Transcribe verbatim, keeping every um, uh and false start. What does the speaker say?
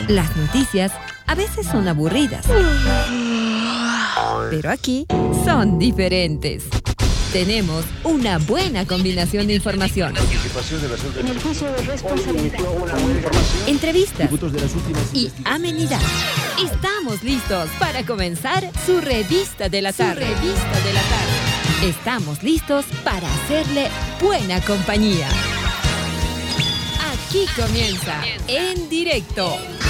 Las noticias a veces son aburridas, pero aquí son diferentes. Tenemos una buena combinación de información. En el juicio de responsabilidad. Entrevistas y amenidad. Estamos listos para comenzar su revista de la tarde. Su revista de la tarde. Estamos listos para hacerle buena compañía. Aquí comienza En Directo